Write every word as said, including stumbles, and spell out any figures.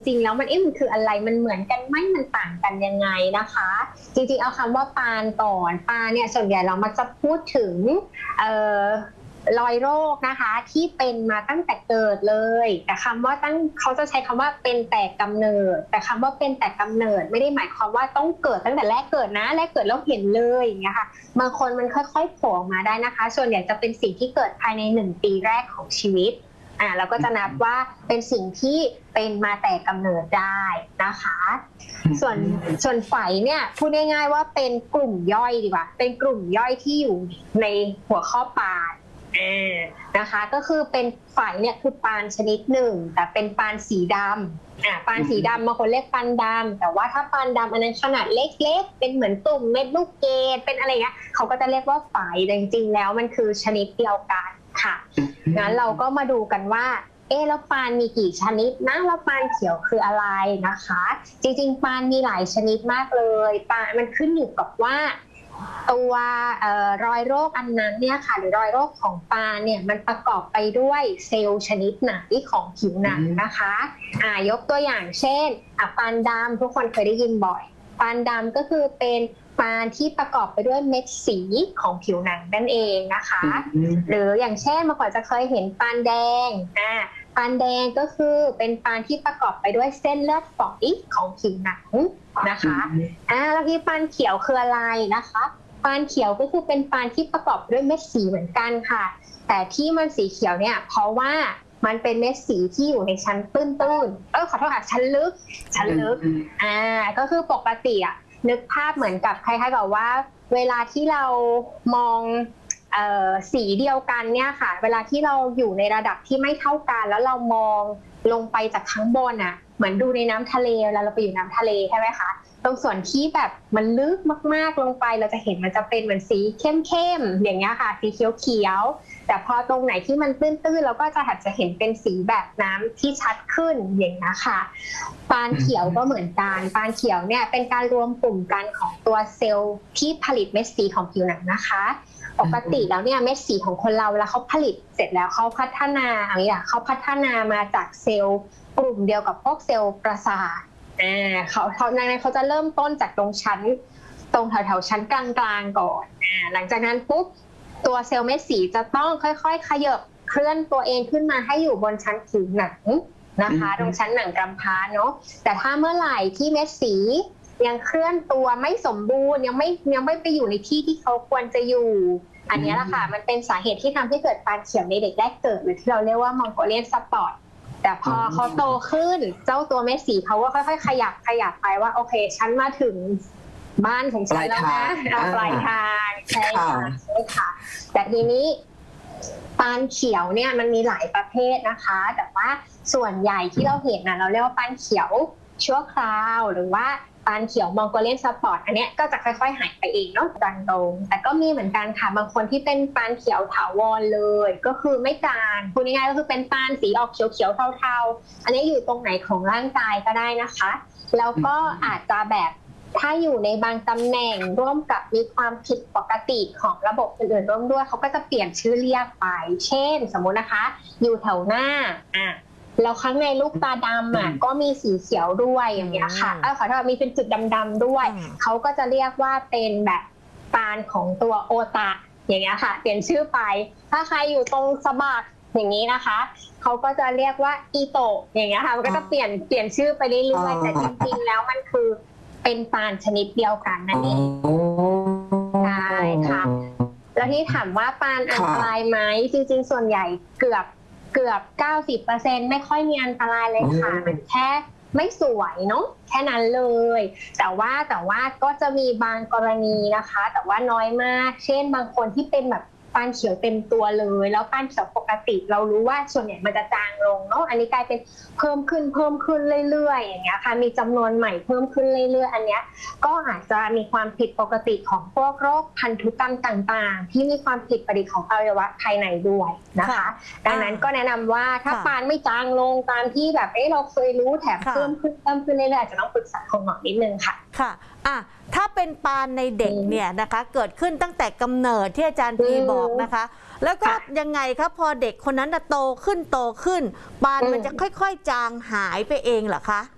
จริงแล้วมันเอ๊ะมันคืออะไรมันเหมือนกันไหมมันต่างกันยังไงนะคะจริงๆเอาคำว่าปานก่อนปานเนี่ยส่วนใหญ่เรามักจะพูดถึงเอ่อรอยโรคนะคะที่เป็นมาตั้งแต่เกิดเลยแต่คำว่าตั้งเขาจะใช้คำว่าเป็นแต่กำเนิดแต่คำว่าเป็นแต่กำเนิดไม่ได้หมายความว่าต้องเกิดตั้งแต่แรกเกิดนะแรกเกิดแล้วเห็นเลยอย่างเงี้ยค่ะบางคนมันค่อยๆโผล่มาได้นะคะส่วนใหญ่จะเป็นสิ่งที่เกิดภายในหนึ่งปีแรกของชีวิตอ่าเราก็จะนับว่าเป็นสิ่งที่เป็นมาแต่กำเนิดได้นะคะส่วนส่วนไฝเนี่ยพูดง่ายๆว่าเป็นกลุ่มย่อยดีกว่าเป็นกลุ่มย่อยที่อยู่ในหัวข้อปานนะคะก็คือเป็นไฝเนี่ยคือปานชนิดหนึ่งแต่เป็นปานสีดำอ่าปานสีดำบางคนเรียกปานดำแต่ว่าถ้าปานดำอันนั้นขนาดเล็กๆเป็นเหมือนตุ่มเม็ดลูกเกดเป็นอะไรเงี้ยเขาก็จะเรียกว่าไฝแต่จริงๆแล้วมันคือชนิดเดียวกันค่ะงั้นเราก็มาดูกันว่าเอ๊ะแล้วปานมีกี่ชนิดนะแล้วปานเขียวคืออะไรนะคะจริงๆปานมีหลายชนิดมากเลยปานมันขึ้นอยู่กับว่าตัวรอยโรคอันนั้นเนี่ยค่ะหรือรอยโรคของปานเนี่ยมันประกอบไปด้วยเซลล์ชนิดไหนของผิวหนังนะคะอ่ายกตัวอย่างเช่นอ่ะปานดำทุกคนเคยได้ยินบ่อยปานดำก็คือเป็นปานที่ประกอบไปด้วยเม็ดสีของผิวหนังนั่นเองนะคะหรืออย่างเช่นเมื่อก่อนจะเคยเห็นปานแดงอ่าปานแดงก็คือเป็นปานที่ประกอบไปด้วยเส้นเลือดฝอยของผิวหนังนะคะอ่าแล้วที่ปานเขียวคืออะไรนะคะปานเขียวก็คือเป็นปานที่ประกอบด้วยเม็ดสีเหมือนกันค่ะแต่ที่มันสีเขียวเนี่ยเพราะว่ามันเป็นเม็ดสีที่อยู่ในชั้นตื้นๆเออขอโทษค่ะชั้นลึกชั้นลึกอ่าก็คือปกติอ่ะนึกภาพเหมือนกับคล้ายๆกับว่าเวลาที่เรามองเอ่อสีเดียวกันเนี่ยค่ะเวลาที่เราอยู่ในระดับที่ไม่เท่ากันแล้วเรามองลงไปจากข้างบนอ่ะเหมือนดูในน้ำทะเลเวลาเราไปอยู่น้ำทะเลใช่ไหมคะตรงส่วนที่แบบมันลึกมากๆลงไปเราจะเห็นมันจะเป็นเหมือนสีเข้มๆอย่างเงี้ยค่ะสีเขียวๆแต่พอตรงไหนที่มันตื้นๆเราก็จะอาจจะเห็นเป็นสีแบบน้ำที่ชัดขึ้นอย่างเงี้ยค่ะปานเขียวก็เหมือนกันปานเขียวเนี่ยเป็นการรวมกลุ่มกันของตัวเซลล์ที่ผลิตเม็ดสีของผิวหนังนะคะปกติแล้วเนี่ยเม็ดสีของคนเราเวลาเขาผลิตเสร็จแล้วเขาพัฒนาอะไรอย่างเขาพัฒนามาจากเซลล์กลุ่มเดียวกับพวกเซลล์ประสาทอ่าเขาเขาในนั้นเขาจะเริ่มต้นจากตรงชั้นตรงแถวๆชั้นกลางๆก่อนอ่าหลังจากนั้นปุ๊บตัวเซลล์เม็ดสีจะต้องค่อยๆขยับเคลื่อนตัวเองขึ้นมาให้อยู่บนชั้นผิวหนังนะคะตรงชั้นหนังกำพร้าเนาะแต่ถ้าเมื่อไหร่ที่เม็ดสียังเคลื่อนตัวไม่สมบูรณ์ยังไม่ยังไม่ไปอยู่ในที่ที่เขาควรจะอยู่อันนี้แหละค่ะมันเป็นสาเหตุที่ทำให้เกิดปานเขียวในเด็กแรกเกิดหรือที่เราเรียกว่ามองโกเลียนสปอตแต่พอเขาโตขึ้นเจ้าตัวเม็ดสีเขาก็ค่อยๆขยับขยับไปว่าโอเคฉันมาถึงบ้านของฉันแล้วนะปลายทางใช่ค่ะใช่ค่ะแต่ทีนี้ปานเขียวเนี่ยมันมีหลายประเภทนะคะแต่ว่าส่วนใหญ่ที่เราเห็นนะเราเรียกว่าปานเขียวชั่วคราวหรือว่าปานเขียวมองโกเลียนสปอร์ตอันนี้ก็จะค่อยๆหายไปเองเนาะจันตรงแต่ก็มีเหมือนกันค่ะบางคนที่เป็นปานเขียวถาวรเลยก็คือไม่จางพูดง่ายๆก็คือเป็นปานสีออกเขียวๆเทาๆอันนี้อยู่ตรงไหนของร่างกายก็ได้นะคะแล้วก็อาจจะแบบถ้าอยู่ในบางตำแหน่งร่วมกับมีความผิดปกติของระบบอื่นๆร่วมด้วยเขาก็จะเปลี่ยนชื่อเรียกไปเช่นสมมุตินะคะอยู่แถวหน้าอ่ะแล้วข้างในลูกตาดำอ่ะก็มีสีเขียวด้วยอย่างเงี้ยค่ะเออขอโทษมีเป็นจุดดำๆด้วยเขาก็จะเรียกว่าเป็นแบบปานของตัวโอตะอย่างเงี้ยค่ะเปลี่ยนชื่อไปถ้าใครอยู่ตรงสะบักอย่างนี้นะคะเขาก็จะเรียกว่าอีโตะอย่างเงี้ยค่ะมันก็จะเปลี่ยนเปลี่ยนชื่อไปเรื่อยๆแต่จริงๆแล้วมันคือเป็นปานชนิดเดียวกันนั่นเองใช่ค่ะแล้วที่ถามว่าปานอันตรายไหมจริงๆส่วนใหญ่เกือบเกือบ เก้าสิบเปอร์เซ็นต์ ไม่ค่อยมีอันตรายเลยค่ะมันแค่ไม่สวยเนาะแค่นั้นเลยแต่ว่าแต่ว่าก็จะมีบางกรณีนะคะแต่ว่าน้อยมากเช่นบางคนที่เป็นแบบปานเขียวเต็มตัวเลยแล้วปานเขียวปกติเรารู้ว่าส่วนใหญ่มันจะจางลงเนาะอันนี้กลายเป็นเพิ่มขึ้นเพิ่มขึ้นเรื่อยๆอย่างเงี้ยค่ะมีจำนวนใหม่เพิ่มขึ้นเรื่อยๆอันเนี้ยก็อาจจะมีความผิดปกติของพวกโรคพันธุกรรมต่างๆที่มีความผิดปกติของอวัยวะภายในด้วยนะคะดังนั้นก็แนะนำว่าถ้าปานไม่จางลงตามที่แบบเอ๊ะเราเคยรู้แถมเพิ่มขึ้นเพิ่มขึ้นเรื่อยๆอาจจะต้องปรึกษาคุณหมอนิดนึงค่ะค่ะอ่ะถ้าเป็นปานในเด็กเนี่ยนะคะเกิดขึ้นตั้งแต่กำเนิดที่อาจารย์พีบอกนะคะแล้วก็ยังไงครับพอเด็กคนนั้นโตขึ้นโตขึ้นปานมันจะค่อยๆจางหายไปเองเหรอคะ